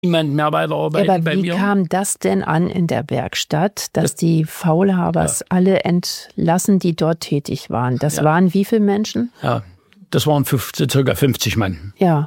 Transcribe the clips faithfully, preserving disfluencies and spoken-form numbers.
niemand mehr weiterarbeiten ja, aber bei wie mir. Wie kam das denn an in der Werkstatt, dass das, die Faulhabers ja. alle entlassen, die dort tätig waren? Das ja. waren wie viele Menschen? Ja, das waren fünfzig, circa fünfzig Mann. Ja.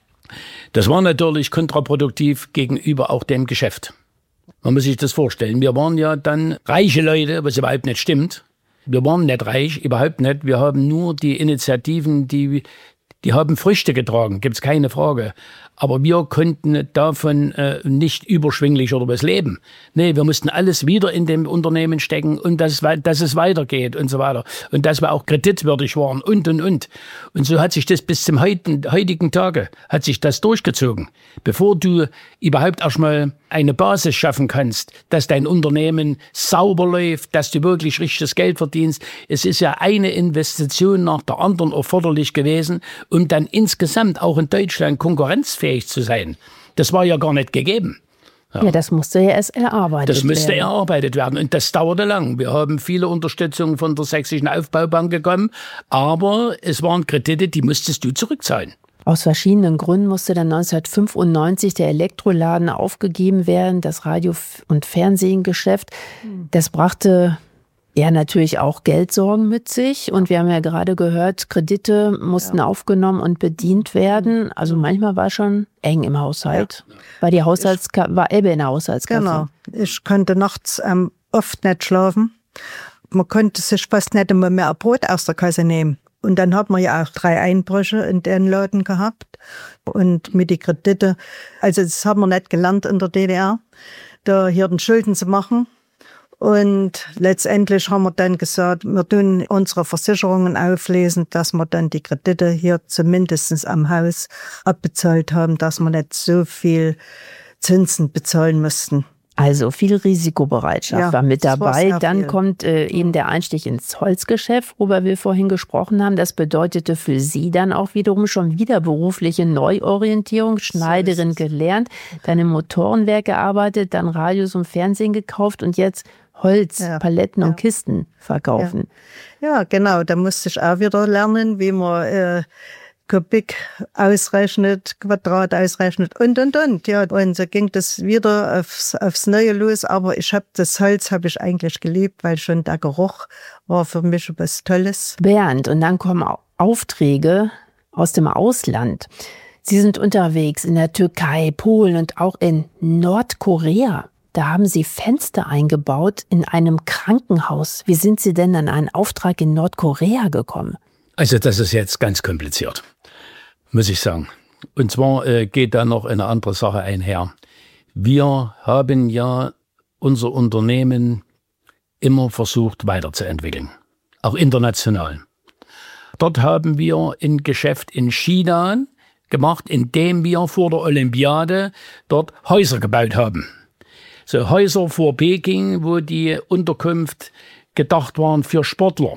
Das war natürlich kontraproduktiv gegenüber auch dem Geschäft. Man muss sich das vorstellen. Wir waren ja dann reiche Leute, was überhaupt nicht stimmt. Wir waren nicht reich, überhaupt nicht. Wir haben nur die Initiativen, die, die haben Früchte getragen, gibt's keine Frage. Aber wir konnten davon äh, nicht überschwinglich oder was leben. Nee, wir mussten alles wieder in dem Unternehmen stecken und dass, dass es weitergeht und so weiter. Und dass wir auch kreditwürdig waren und, und, und. Und so hat sich das bis zum heutigen, heutigen Tage, hat sich das durchgezogen. Bevor du überhaupt erstmal eine Basis schaffen kannst, dass dein Unternehmen sauber läuft, dass du wirklich richtiges Geld verdienst. Es ist ja eine Investition nach der anderen erforderlich gewesen, um dann insgesamt auch in Deutschland konkurrenzfähig zu sein. Das war ja gar nicht gegeben. Ja, ja das musste ja erst erarbeitet werden. Das musste werden. erarbeitet werden und das dauerte lang. Wir haben viele Unterstützungen von der Sächsischen Aufbaubank bekommen, aber es waren Kredite, die musstest du zurückzahlen. Aus verschiedenen Gründen musste dann neunzehnhundertfünfundneunzig der Elektroladen aufgegeben werden, das Radio- und Fernsehgeschäft. Das brachte ja natürlich auch Geldsorgen mit sich. Und wir haben ja gerade gehört, Kredite mussten ja. aufgenommen und bedient werden. Also manchmal war schon eng im Haushalt. Ja. War die Haushaltska- war Ebbe in der Haushaltskasse. Genau. Ich konnte nachts ähm, oft nicht schlafen. Man konnte sich fast nicht immer mehr ein Brot aus der Kasse nehmen. Und dann hat man ja auch drei Einbrüche in den Laden gehabt. Und mit den Krediten, also das haben wir nicht gelernt in der D D R, da hier den Schulden zu machen. Und letztendlich haben wir dann gesagt, wir tun unsere Versicherungen auflesen, dass wir dann die Kredite hier zumindest am Haus abbezahlt haben, dass wir nicht so viel Zinsen bezahlen mussten. Also viel Risikobereitschaft ja, war mit dabei. Dann viel. kommt äh, eben der Einstieg ins Holzgeschäft, worüber wir vorhin gesprochen haben. Das bedeutete für Sie dann auch wiederum schon wieder berufliche Neuorientierung. Schneiderin gelernt, dann im Motorenwerk gearbeitet, dann Radios und Fernsehen gekauft und jetzt Holz, ja, Paletten ja. und Kisten verkaufen. Ja. ja, genau. Da musste ich auch wieder lernen, wie man äh, Kubik ausrechnet, Quadrat ausrechnet und, und, und. Ja, und so ging das wieder aufs, aufs Neue los. Aber ich habe das Holz habe ich eigentlich geliebt, weil schon der Geruch war für mich was Tolles. Bernd, und dann kommen Aufträge aus dem Ausland. Sie sind unterwegs in der Türkei, Polen und auch in Nordkorea. Da haben Sie Fenster eingebaut in einem Krankenhaus. Wie sind Sie denn an einen Auftrag in Nordkorea gekommen? Also das ist jetzt ganz kompliziert, muss ich sagen. Und zwar äh, geht da noch eine andere Sache einher. Wir haben ja unser Unternehmen immer versucht weiterzuentwickeln, auch international. Dort haben wir ein Geschäft in China gemacht, indem wir vor der Olympiade dort Häuser gebaut haben. So Häuser vor Peking, wo die Unterkunft gedacht waren für Sportler.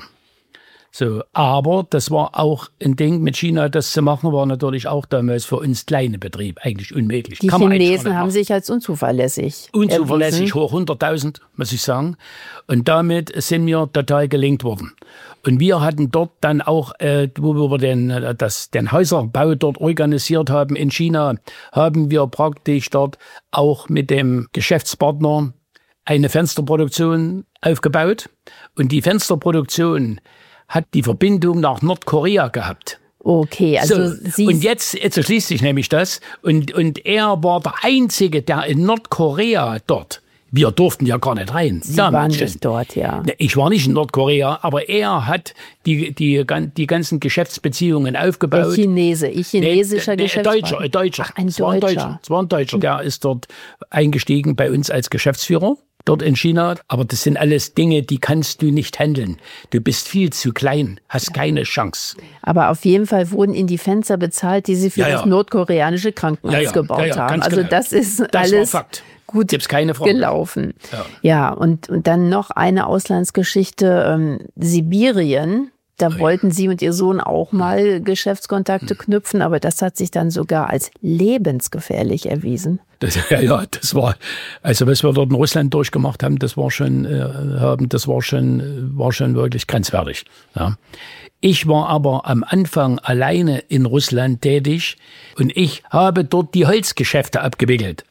So, aber das war auch ein Ding, mit China das zu machen, war natürlich auch damals für uns kleine Betrieb eigentlich unmöglich. Die Chinesen haben sich als unzuverlässig Unzuverlässig, erwiesen. hoch hunderttausend, muss ich sagen. Und damit sind wir total gelingt worden. Und wir hatten dort dann auch, äh, wo wir den, das, den Häuserbau dort organisiert haben in China, haben wir praktisch dort auch mit dem Geschäftspartner eine Fensterproduktion aufgebaut. Und die Fensterproduktion hat die Verbindung nach Nordkorea gehabt. Okay, also so, Sie... Und jetzt, jetzt schließt sich nämlich das. Und, und er war der Einzige, der in Nordkorea dort, wir durften ja gar nicht rein. Sie waren nicht dort, ja. Ich war nicht in Nordkorea, aber er hat die, die, die ganzen Geschäftsbeziehungen aufgebaut. Der Chinese, ich chinesischer nee, Geschäftspartner. Deutscher, ein Deutscher. Ach, ein es war ein Deutscher. Es war ein Deutscher, der ist dort eingestiegen bei uns als Geschäftsführer. Dort in China, aber das sind alles Dinge, die kannst du nicht handeln. Du bist viel zu klein, hast ja. keine Chance. Aber auf jeden Fall wurden Ihnen die Fenster bezahlt, die Sie für ja, ja. das nordkoreanische Krankenhaus ja, ja. ja, gebaut ja, haben. Also genau. das ist das alles Fakt. gut Gibt's keine Frage. gelaufen. Ja, ja und, und dann noch eine Auslandsgeschichte, ähm, Sibirien. Da wollten Sie und Ihr Sohn auch mal Geschäftskontakte knüpfen, aber das hat sich dann sogar als lebensgefährlich erwiesen. Das, ja, ja, das war, also was wir dort in Russland durchgemacht haben, das war schon, äh, haben, das war schon, war schon wirklich grenzwertig. Ja. Ich war aber am Anfang alleine in Russland tätig und ich habe dort die Holzgeschäfte abgewickelt.